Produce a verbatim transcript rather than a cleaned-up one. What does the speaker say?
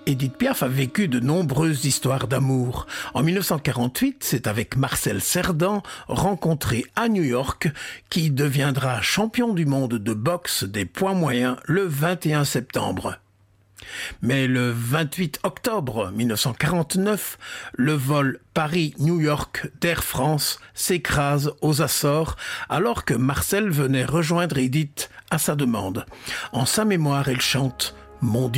Édith Piaf a vécu de nombreuses histoires d'amour. En mille neuf cent quarante-huit, c'est avec Marcel Cerdan, rencontré à New York, qui deviendra champion du monde de boxe des poids moyens le vingt et un septembre. Mais le vingt-huit octobre mille neuf cent quarante-neuf, le vol Paris-New York d'Air France s'écrase aux Açores alors que Marcel venait rejoindre Édith à sa demande. En sa mémoire, elle chante « Mon Dieu ».